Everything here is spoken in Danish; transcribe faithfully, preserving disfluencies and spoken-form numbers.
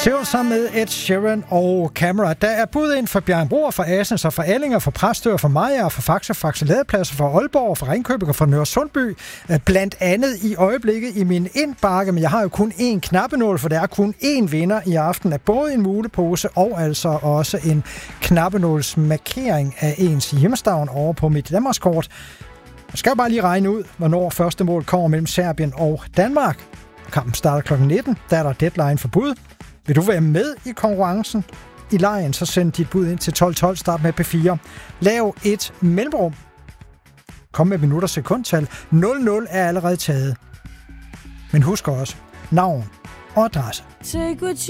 Still sammen med Ed Sheeran og Camera. Der er bud ind for Bjerringbro, for Assens og for Allinger, for Præstør, for Maja, for Faxe, Faxe Ladepladser, for Aalborg, for Ringkøbing og for Nørresundby. Blandt andet i øjeblikket i min indbakke, men jeg har jo kun én knappenål, for der er kun én vinder i aften af både en mulepose og altså også en knappenålsmarkering af ens hjemstavn over på mit Danmarkskort. Jeg skal bare lige regne ud, hvornår første mål kommer mellem Serbien og Danmark. Kampen starter klokken nitten, der er der deadline for bud. Vil du være med i konkurrencen? I lejen, så send dit bud ind til tolv tolv, start med P fire. Lav et mellemrum. Kom med minutter sekundtal. nul nul er allerede taget. Men husk også navn og adresse.